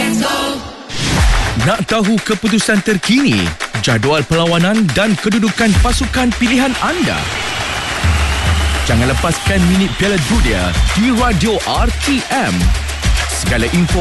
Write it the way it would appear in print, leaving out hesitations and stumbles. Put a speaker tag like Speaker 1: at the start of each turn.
Speaker 1: Nak tahu keputusan terkini, jadual perlawanan dan kedudukan pasukan pilihan anda? Jangan lepaskan minit Piala Dunia di Radio RTM. Segala info